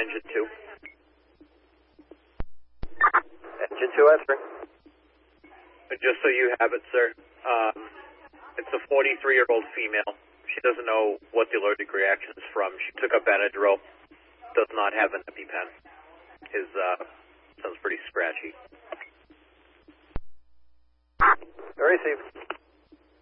engine 2. Engine 2 answering. And just so you have it, sir, it's a 43-year-old female. She doesn't know what the allergic reaction is from. She took up Benadryl, does not have an EpiPen. His sounds pretty scratchy. Received.